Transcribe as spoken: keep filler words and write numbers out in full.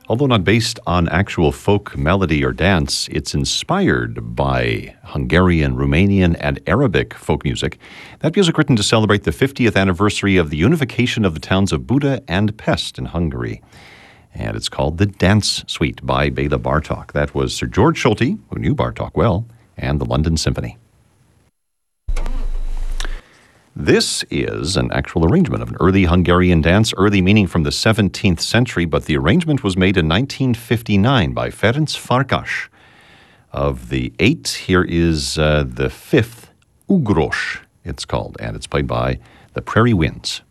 Although not based on actual folk melody or dance, it's inspired by Hungarian, Romanian, and Arabic folk music. That music written to celebrate the fiftieth anniversary of the unification of the towns of Buda and Pest in Hungary. And it's called The Dance Suite by Bela Bartok. That was Sir George Solti, who knew Bartok well, and the London Symphony. This is an actual arrangement of an early Hungarian dance, early meaning from the seventeenth century, but the arrangement was made in nineteen fifty-nine by Ferenc Farkas. Of the eight, here is uh, the fifth, Ugros, it's called, and it's played by the Prairie Winds.